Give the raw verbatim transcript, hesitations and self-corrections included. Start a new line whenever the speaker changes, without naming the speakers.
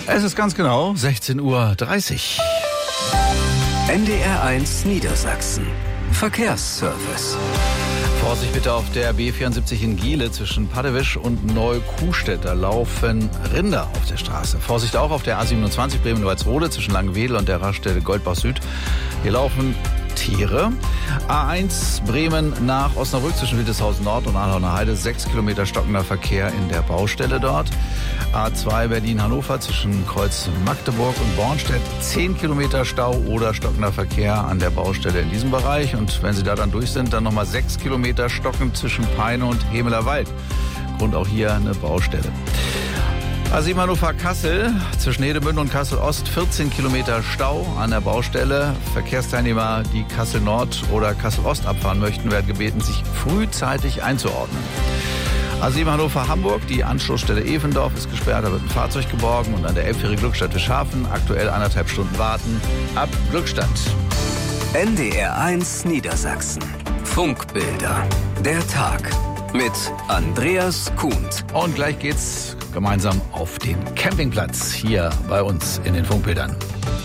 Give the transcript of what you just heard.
Es ist ganz genau sechzehn Uhr dreißig.
N D R eins Niedersachsen. Verkehrsservice.
Vorsicht bitte auf der B vierundsiebzig in Giele zwischen Paddewisch und Neukuhstedt. Da laufen Rinder auf der Straße. Vorsicht auch auf der A siebenundzwanzig Bremen-Walsrode zwischen Langenwedel und der Raststelle Goldbach Süd. Hier laufen Tiere. A eins Bremen nach Osnabrück zwischen Wildeshausen Nord und Ahlauner Heide. Sechs Kilometer stockender Verkehr in der Baustelle dort. A zwei Berlin-Hannover zwischen Kreuz Magdeburg und Bornstedt. Zehn Kilometer Stau oder stockender Verkehr an der Baustelle in diesem Bereich. Und wenn Sie da dann durch sind, dann nochmal sechs Kilometer stockend zwischen Peine und Hemeler Wald. Grund auch hier eine Baustelle. A sieben Hannover-Kassel zwischen Hedemünde und Kassel-Ost, vierzehn Kilometer Stau an der Baustelle. Verkehrsteilnehmer, die Kassel-Nord oder Kassel-Ost abfahren möchten, werden gebeten, sich frühzeitig einzuordnen. A sieben Hannover-Hamburg, die Anschlussstelle Evendorf ist gesperrt, da wird ein Fahrzeug geborgen. Und an der Elbfähre Glückstadt-Wischhafen aktuell anderthalb Stunden warten. Ab Glückstadt.
N D R eins Niedersachsen. Funkbilder. Der Tag mit Andreas Kuhnt.
Und gleich geht's gemeinsam auf den Campingplatz hier bei uns in den Funkbildern.